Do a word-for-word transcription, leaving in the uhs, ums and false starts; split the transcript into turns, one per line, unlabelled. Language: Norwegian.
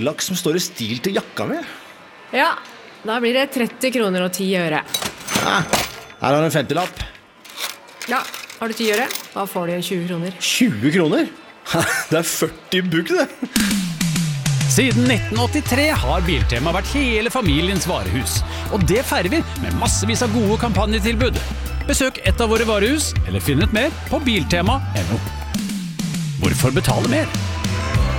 billakk som står i stil til jakka mi.
Ja, da blir det tretti kroner og ti øre.
Ja, her har du en femtilapp.
Ja, har du ti øre? Da får du tjue kroner.
tjue kroner? Det er førti bugg, det.
Siden nitten åttitre har Biltema vært hele familiens varehus. Og det feirer vi med massevis av gode kampanjetilbud. Besøk et av våre varehus, eller finn ut mer på biltema punktum no. Hvorfor betale mer?